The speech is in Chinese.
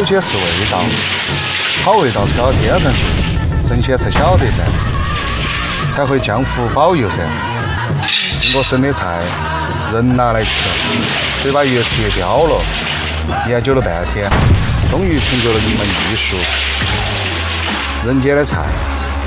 先是味道，好味道飘到天上去，神仙才晓得噻，才会降福保佑噻。这么生的菜，人拿来吃，嘴巴越吃越刁了。研究了半天，终于成就了一门艺术。人间的菜